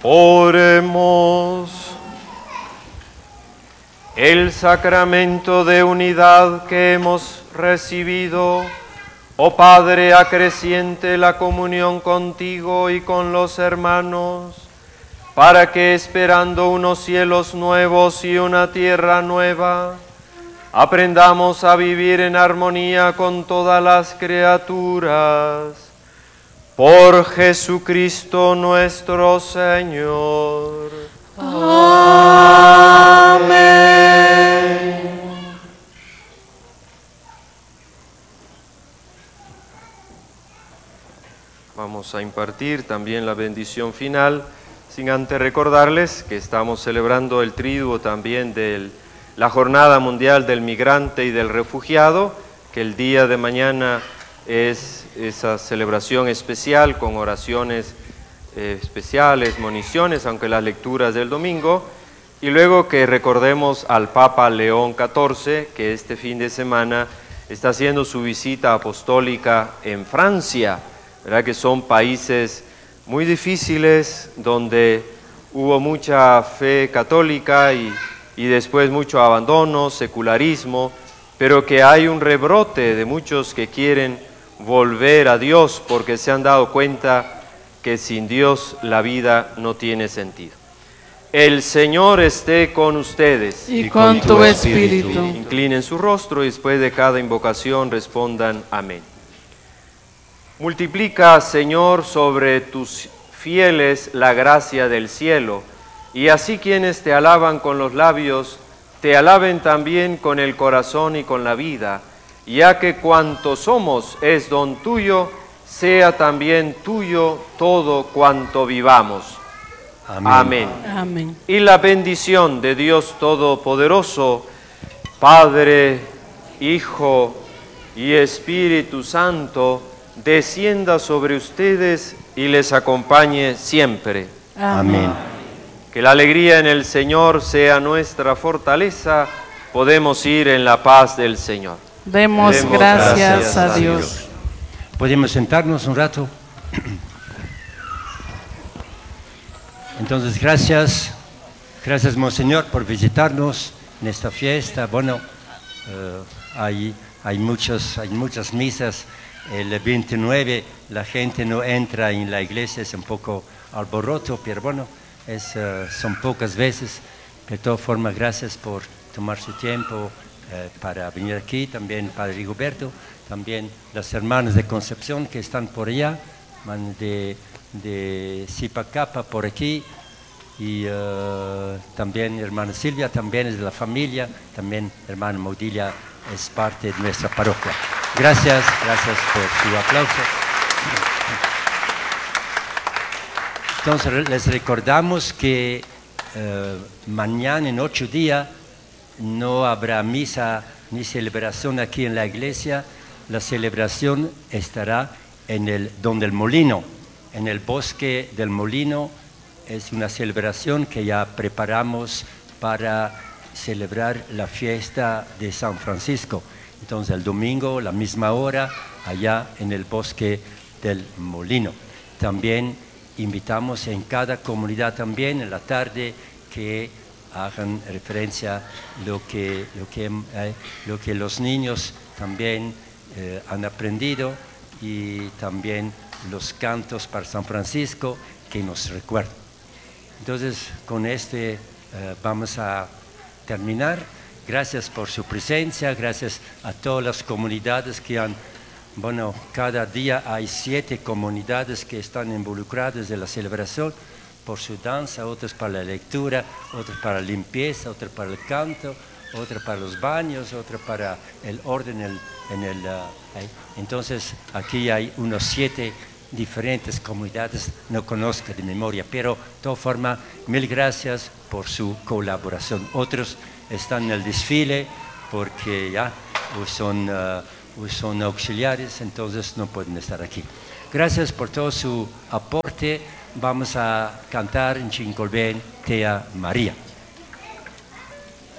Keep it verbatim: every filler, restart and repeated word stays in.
Oremos. El sacramento de unidad que hemos recibido, oh Padre, acreciente la comunión contigo y con los hermanos, para que esperando unos cielos nuevos y una tierra nueva, aprendamos a vivir en armonía con todas las criaturas. Por Jesucristo nuestro Señor. Amén. Vamos a impartir también la bendición final, sin antes recordarles que estamos celebrando el triduo también de la Jornada Mundial del Migrante y del Refugiado, que el día de mañana es esa celebración especial con oraciones eh, especiales, moniciones, aunque las lecturas del domingo, y luego que recordemos al Papa León catorce, que este fin de semana está haciendo su visita apostólica en Francia, ¿verdad? Que son países muy difíciles, donde hubo mucha fe católica y, y después mucho abandono, secularismo, pero que hay un rebrote de muchos que quieren volver a Dios porque se han dado cuenta que sin Dios la vida no tiene sentido. El Señor esté con ustedes. Y con tu espíritu. Inclinen su rostro y después de cada invocación respondan amén. Multiplica, Señor, sobre tus fieles la gracia del cielo, y así quienes te alaban con los labios, te alaben también con el corazón y con la vida, ya que cuanto somos es don tuyo, sea también tuyo todo cuanto vivamos. Amén. Amén. Amén. Y la bendición de Dios Todopoderoso, Padre, Hijo y Espíritu Santo, descienda sobre ustedes y les acompañe siempre. Amén. Que la alegría en el Señor sea nuestra fortaleza. Podemos ir en la paz del Señor. Demos, Demos gracias, gracias a Dios. Dios. ¿Podemos sentarnos un rato? Entonces, gracias, gracias Monseñor por visitarnos en esta fiesta. Bueno, uh, hay, hay, muchos, hay muchas misas. El veintinueve la gente no entra en la iglesia, es un poco alboroto, pero bueno, es, uh, son pocas veces. De todas formas, gracias por tomar su tiempo uh, para venir aquí. También Padre Rigoberto, también las hermanas de Concepción que están por allá, de, de Zipacapa por aquí, y uh, también hermana Silvia, también es de la familia, también hermana Modilia es parte de nuestra parroquia. Gracias, gracias por su aplauso. Entonces les recordamos que uh, mañana en ocho días no habrá misa ni celebración aquí en la iglesia. La celebración estará en el Don del Molino, en el bosque del Molino. Es una celebración que ya preparamos para celebrar la fiesta de San Francisco. Entonces el domingo, la misma hora, allá en el bosque del Molino. También invitamos en cada comunidad también en la tarde que hagan referencia a lo que, lo que, eh, lo que los niños también eh, han aprendido, y también los cantos para San Francisco que nos recuerdan. Entonces, con este eh, vamos a terminar. Gracias por su presencia, gracias a todas las comunidades que han, bueno, cada día hay siete comunidades que están involucradas en la celebración, por su danza, otras para la lectura, otras para la limpieza, otras para el canto, otras para los baños, otras para el orden el, en el... Uh, entonces, aquí hay unos siete diferentes comunidades, no conozco de memoria, pero de todas formas, mil gracias por su colaboración. Otros están en el desfile porque ya o son, uh, o son auxiliares, entonces no pueden estar aquí. Gracias por todo su aporte. Vamos a cantar en Chincolbén, Tea María.